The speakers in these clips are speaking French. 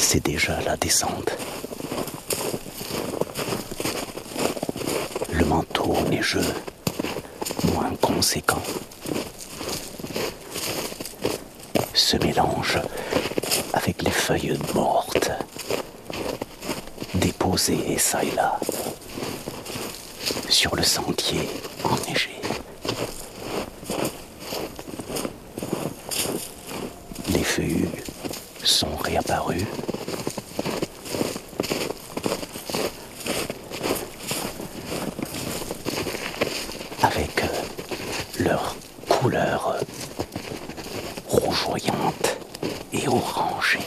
c'est déjà la descente. Le manteau neigeux, moins conséquent, se mélange avec les feuilles mortes, déposées çà et là, sur le sentier enneigé. Les feuilles sont réapparus. Avec leur couleur rougeoyante et orangée.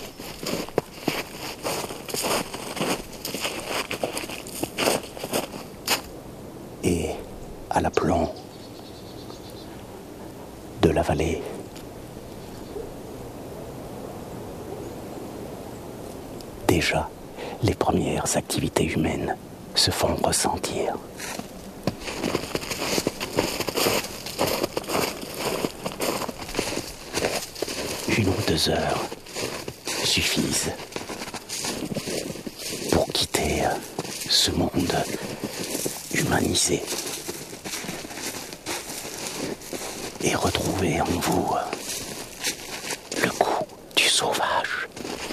Et à l'aplomb de la vallée, déjà, les premières activités humaines se font ressentir. Une ou 2 heures suffisent pour quitter ce monde humanisé et retrouver en vous le goût du sauvage.